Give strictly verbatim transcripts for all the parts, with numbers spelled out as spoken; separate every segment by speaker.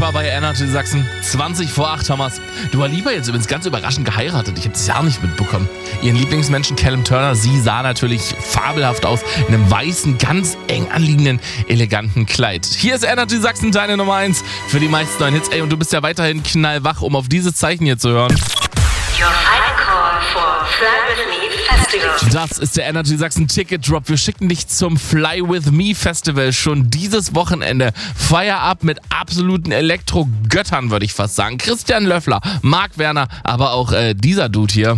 Speaker 1: Sleeper bei Energy Sachsen. zwanzig vor acht haben wir's. Dua Lipa jetzt übrigens ganz überraschend geheiratet. Ich habe das ja nicht mitbekommen. Ihren Lieblingsmenschen Callum Turner, sie sah natürlich fabelhaft aus in einem weißen, ganz eng anliegenden, eleganten Kleid. Hier ist Energy Sachsen, deine Nummer eins für die meisten neuen Hits. Ey, und du bist ja weiterhin knallwach, um auf dieses Zeichen hier zu hören.
Speaker 2: Your final call for Fly With Me Festival.
Speaker 1: Das ist der Energy Sachsen Ticket Drop. Wir schicken dich zum Fly With Me Festival schon dieses Wochenende. Feier ab mit absoluten Elektro-Göttern, würde ich fast sagen. Christian Löffler, Marc Werner, aber auch äh, dieser Dude hier.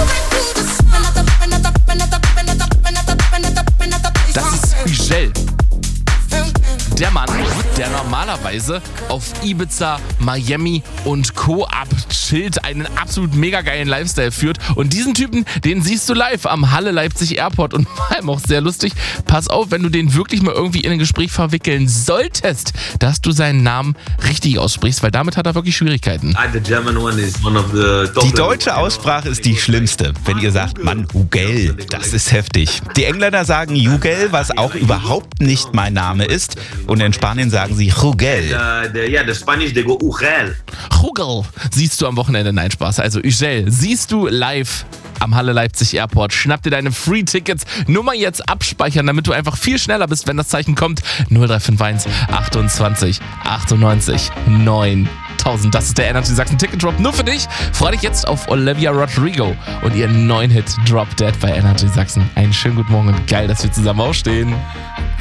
Speaker 1: Das ist Ugel. Der Mann, der normalerweise auf Ibiza, Miami und Co. abchillt, einen absolut mega geilen Lifestyle führt. Und diesen Typen, den siehst du live am Halle Leipzig Airport. Und vor allem auch sehr lustig, pass auf, wenn du den wirklich mal irgendwie in ein Gespräch verwickeln solltest, dass du seinen Namen richtig aussprichst, weil damit hat er wirklich Schwierigkeiten.
Speaker 3: Die deutsche Aussprache ist die schlimmste. Wenn ihr sagt, Mann, Ugel, das ist heftig. Die Engländer sagen Ugel, was auch überhaupt nicht mein Name ist. Und in Spanien sagen sie Ugel.
Speaker 1: Ugel siehst du am Wochenende. Nein, Spaß. Also Ugel siehst du live am Halle Leipzig Airport. Schnapp dir deine Free-Tickets. Nummer jetzt abspeichern, damit du einfach viel schneller bist, wenn das Zeichen kommt. null drei fünf eins achtundzwanzig achtundneunzig neuntausend. Das ist der Energy Sachsen Ticket Drop. Nur für dich. Freu dich jetzt auf Olivia Rodrigo und ihren neuen Hit Drop Dead bei Energy Sachsen. Einen schönen guten Morgen und geil, dass wir zusammen aufstehen.